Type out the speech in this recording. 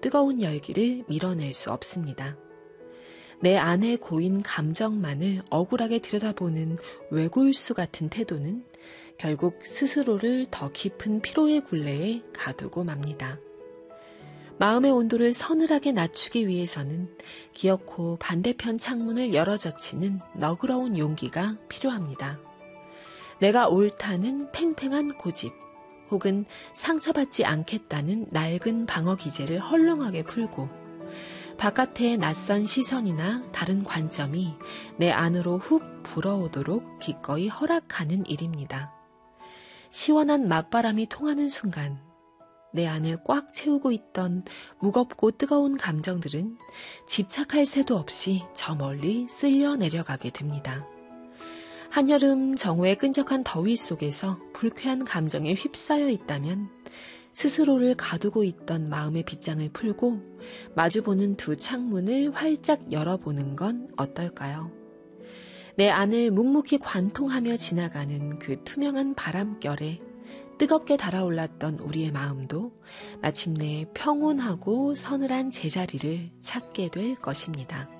뜨거운 열기를 밀어낼 수 없습니다. 내 안에 고인 감정만을 억울하게 들여다보는 외골수 같은 태도는 결국 스스로를 더 깊은 피로의 굴레에 가두고 맙니다. 마음의 온도를 서늘하게 낮추기 위해서는 기어코 반대편 창문을 열어젖히는 너그러운 용기가 필요합니다. 내가 옳다는 팽팽한 고집, 혹은 상처받지 않겠다는 낡은 방어 기제를 헐렁하게 풀고 바깥의 낯선 시선이나 다른 관점이 내 안으로 훅 불어오도록 기꺼이 허락하는 일입니다. 시원한 맞바람이 통하는 순간 내 안을 꽉 채우고 있던 무겁고 뜨거운 감정들은 집착할 새도 없이 저 멀리 쓸려 내려가게 됩니다. 한여름 정오의 끈적한 더위 속에서 불쾌한 감정에 휩싸여 있다면 스스로를 가두고 있던 마음의 빗장을 풀고 마주보는 두 창문을 활짝 열어보는 건 어떨까요? 내 안을 묵묵히 관통하며 지나가는 그 투명한 바람결에 뜨겁게 달아올랐던 우리의 마음도 마침내 평온하고 서늘한 제자리를 찾게 될 것입니다.